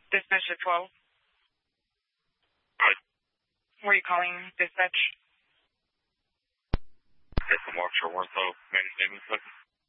Dispatch at 12. Hi. Where are you calling, dispatch? Hey, from Offshore Warsaw, Managed Statement.